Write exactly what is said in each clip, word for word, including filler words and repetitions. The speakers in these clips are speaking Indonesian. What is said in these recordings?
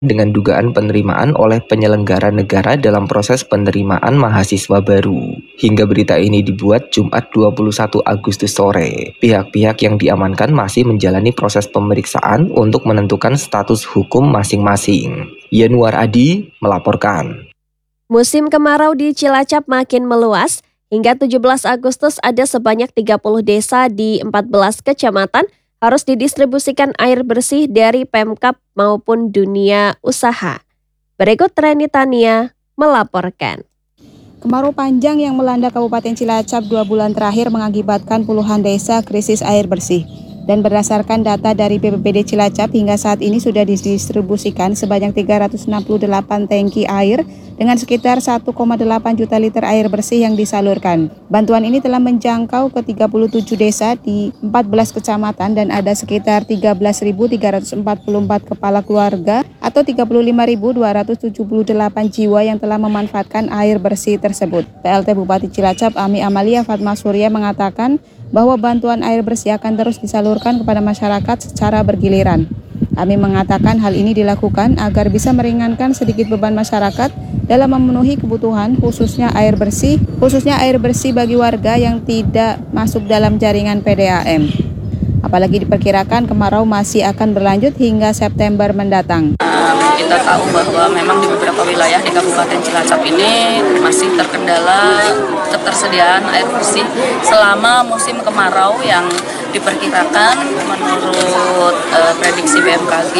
dengan dugaan penerimaan oleh penyelenggara negara dalam proses penerimaan mahasiswa baru. Hingga berita ini dibuat Jumat dua puluh satu Agustus sore, pihak-pihak yang diamankan masih menjalani proses pemeriksaan untuk menentukan status hukum masing-masing. Yanuar Adi melaporkan. Musim kemarau di Cilacap makin meluas. Hingga tujuh belas Agustus ada sebanyak tiga puluh desa di empat belas kecamatan harus didistribusikan air bersih dari Pemkab maupun dunia usaha. Berikut Reni Tania melaporkan. Kemarau panjang yang melanda Kabupaten Cilacap dua bulan terakhir mengakibatkan puluhan desa krisis air bersih. Dan berdasarkan data dari B P B D Cilacap, hingga saat ini sudah didistribusikan sebanyak tiga ratus enam puluh delapan tangki air dengan sekitar satu koma delapan juta liter air bersih yang disalurkan. Bantuan ini telah menjangkau ke tiga puluh tujuh desa di empat belas kecamatan dan ada sekitar tiga belas ribu tiga ratus empat puluh empat kepala keluarga atau tiga puluh lima ribu dua ratus tujuh puluh delapan jiwa yang telah memanfaatkan air bersih tersebut. P L T Bupati Cilacap Ami Amalia Fatma Surya mengatakan bahwa bantuan air bersih akan terus disalurkan kepada masyarakat secara bergiliran. Ami mengatakan hal ini dilakukan agar bisa meringankan sedikit beban masyarakat dalam memenuhi kebutuhan khususnya air bersih, khususnya air bersih bagi warga yang tidak masuk dalam jaringan P D A M. Apalagi diperkirakan kemarau masih akan berlanjut hingga September mendatang. Kita tahu bahwa memang di beberapa wilayah di Kabupaten Cilacap ini masih terkendala ketersediaan air bersih selama musim kemarau yang diperkirakan menurut uh, prediksi B M K G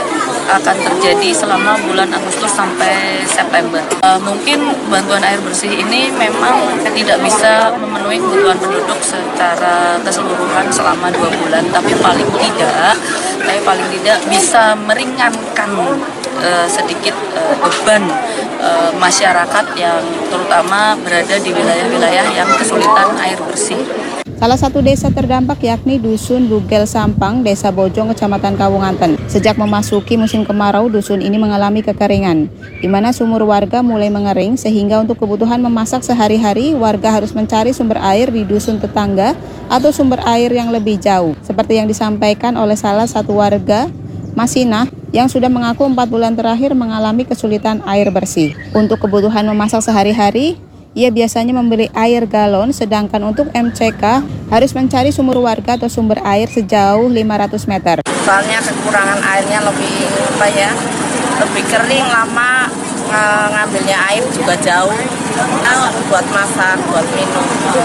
akan terjadi selama bulan Agustus sampai September. Uh, mungkin bantuan air bersih ini memang tidak bisa memenuhi kebutuhan penduduk secara keseluruhan selama dua bulan, tapi paling tidak, tapi paling tidak bisa meringankan uh, sedikit uh, beban uh, masyarakat yang terutama berada di wilayah-wilayah yang kesulitan air bersih. Salah satu desa terdampak yakni Dusun Bugel Sampang, Desa Bojong, Kecamatan Kawunganten. Sejak memasuki musim kemarau, dusun ini mengalami kekeringan, di mana sumur warga mulai mengering sehingga untuk kebutuhan memasak sehari-hari, warga harus mencari sumber air di dusun tetangga atau sumber air yang lebih jauh. Seperti yang disampaikan oleh salah satu warga, Masinah, yang sudah mengaku empat bulan terakhir mengalami kesulitan air bersih. Untuk kebutuhan memasak sehari-hari, ia biasanya membeli air galon, sedangkan untuk M C K harus mencari sumur warga atau sumber air sejauh lima ratus meter. Soalnya kekurangan airnya lebih apa ya, lebih kering, lama, ngambilnya air juga jauh. Nah, buat masak, buat minum,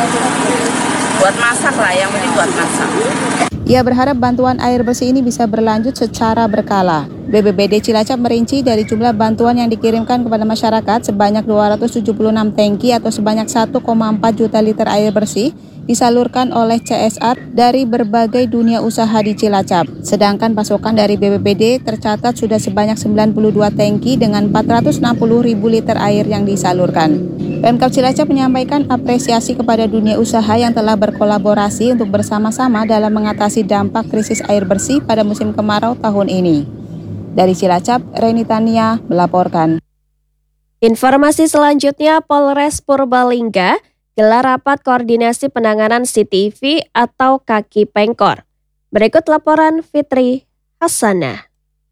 buat masak lah, yang penting buat masak. Ia berharap bantuan air bersih ini bisa berlanjut secara berkala. B P B D Cilacap merinci dari jumlah bantuan yang dikirimkan kepada masyarakat sebanyak dua ratus tujuh puluh enam tangki atau sebanyak satu koma empat juta liter air bersih disalurkan oleh C S R dari berbagai dunia usaha di Cilacap. Sedangkan pasokan dari B P B D tercatat sudah sebanyak sembilan puluh dua tangki dengan empat ratus enam puluh ribu liter air yang disalurkan. Pemkab Cilacap menyampaikan apresiasi kepada dunia usaha yang telah berkolaborasi untuk bersama-sama dalam mengatasi dampak krisis air bersih pada musim kemarau tahun ini. Dari Cilacap, Reni Tania melaporkan. Informasi selanjutnya, Polres Purbalingga gelar rapat koordinasi penanganan C T I V atau kaki pengkor. Berikut laporan Fitri Hasanah.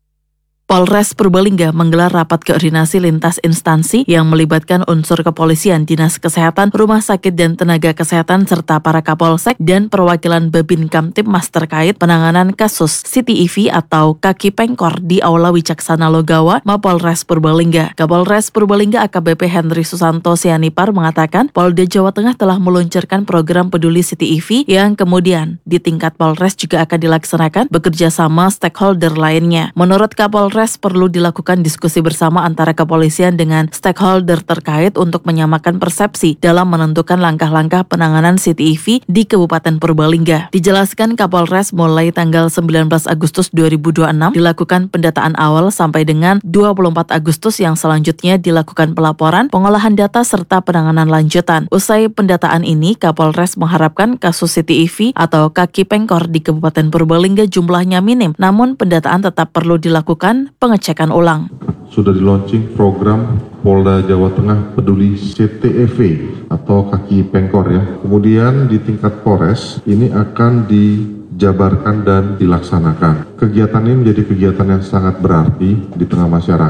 Polres Purbalingga menggelar rapat koordinasi lintas instansi yang melibatkan unsur kepolisian, dinas kesehatan, rumah sakit dan tenaga kesehatan serta para kapolsek dan perwakilan Babin Kamtibmas terkait penanganan kasus C T I V atau kaki pengkor di Aula Wicaksana Logawa, Mapolres Purbalingga. Kapolres Purbalingga A K B P Henry Susanto Sianipar mengatakan Polda Jawa Tengah telah meluncurkan program peduli C T I V yang kemudian di tingkat Polres juga akan dilaksanakan bekerja sama stakeholder lainnya. Menurut Kapolres perlu dilakukan diskusi bersama antara kepolisian dengan stakeholder terkait untuk menyamakan persepsi dalam menentukan langkah-langkah penanganan C T I V di Kabupaten Purbalingga. Dijelaskan Kapolres mulai tanggal sembilan belas Agustus dua ribu dua puluh enam dilakukan pendataan awal sampai dengan dua puluh empat Agustus yang selanjutnya dilakukan pelaporan, pengolahan data serta penanganan lanjutan. Usai pendataan ini, Kapolres mengharapkan kasus C T I V atau kaki pengkor di Kabupaten Purbalingga jumlahnya minim, namun pendataan tetap perlu dilakukan pengecekan ulang. Sudah di launching program Polda Jawa Tengah Peduli C T I V atau kaki pengkor ya. Kemudian di tingkat Polres ini akan di dijabarkan dan dilaksanakan. Kegiatan ini menjadi kegiatan yang sangat berarti di tengah masyarakat.